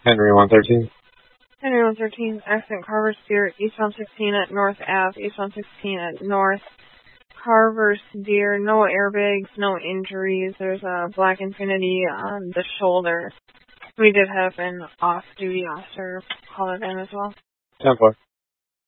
Henry 113. Henry 113, accident Carver Steer, eastbound 16 at North Ave, eastbound 16 at North. Carver Steer, no airbags, no injuries. There's a black Infiniti on the shoulder. We did have an off-duty officer call it in as well. 10-4.